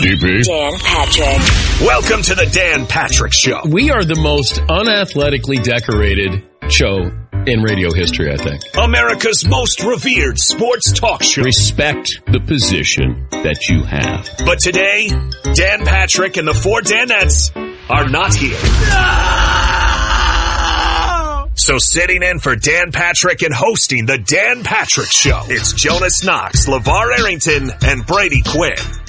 DP. Dan Patrick. Welcome to the Dan Patrick Show. We are the most unathletically decorated show in radio history, I think. America's most revered sports talk show. Respect the position that you have. But today, Dan Patrick and the four Danettes are not here. No! So sitting in for Dan Patrick and hosting the Dan Patrick Show, it's Jonas Knox, LeVar Arrington, and Brady Quinn.